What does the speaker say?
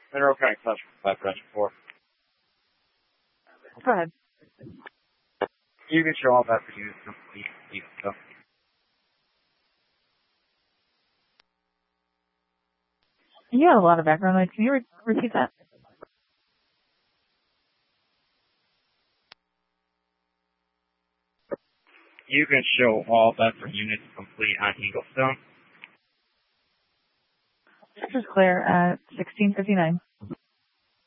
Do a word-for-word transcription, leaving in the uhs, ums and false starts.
Mineral County Cluster five Branch four. Go ahead. You can show all that for you. Complete. So. You have a lot of background noise. Can you re- repeat that? You can show all Bedford units complete on Eaglestone. This is Claire at sixteen fifty-nine.